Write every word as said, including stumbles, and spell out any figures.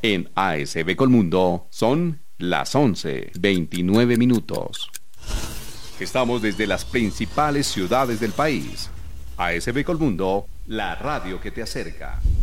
En A S B Colmundo son las once, veintinueve minutos. Estamos desde las principales ciudades del país. A S B Colmundo, la radio que te acerca.